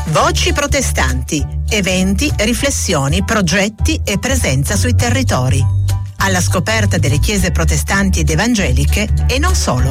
Voci protestanti, eventi, riflessioni, progetti e presenza sui territori. Alla scoperta delle chiese protestanti ed evangeliche e non solo.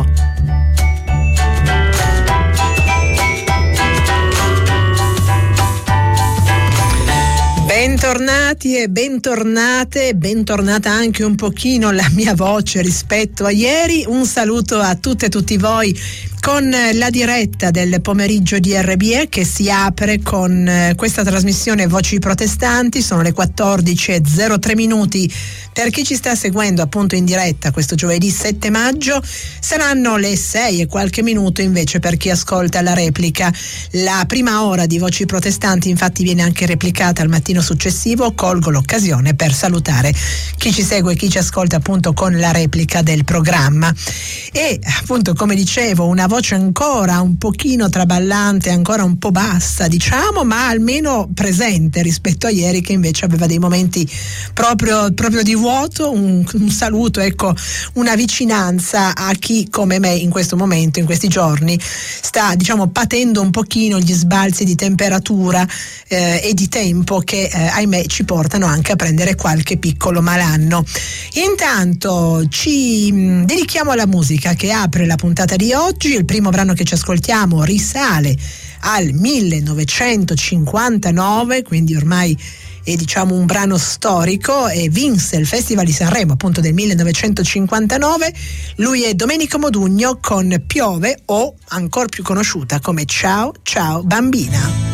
Bentornati e bentornate, bentornata anche un pochino la mia voce rispetto a ieri. Un saluto a tutte e tutti voi con la diretta del pomeriggio di RBE che si apre con questa trasmissione Voci Protestanti. Sono le 14:03 per chi ci sta seguendo appunto in diretta questo giovedì 7 maggio. Saranno le 6 e qualche minuto invece per chi ascolta la replica. La prima ora di Voci Protestanti infatti viene anche replicata al mattino successivo. Colgo l'occasione per salutare chi ci segue e chi ci ascolta appunto con la replica del programma. E appunto, come dicevo, una voce ancora un pochino traballante, ancora un po' bassa diciamo, ma almeno presente rispetto a ieri che invece aveva dei momenti proprio di vuoto. Un saluto, ecco, una vicinanza a chi come me in questo momento, in questi giorni, sta diciamo patendo un pochino gli sbalzi di temperatura e di tempo che ahimè ci portano anche a prendere qualche piccolo malanno. Intanto ci dedichiamo alla musica che apre la puntata di oggi. Il primo brano che ci ascoltiamo risale al 1959, quindi ormai è diciamo un brano storico, e vinse il Festival di Sanremo appunto del 1959. Lui è Domenico Modugno con Piove, o ancora più conosciuta come Ciao Ciao Bambina.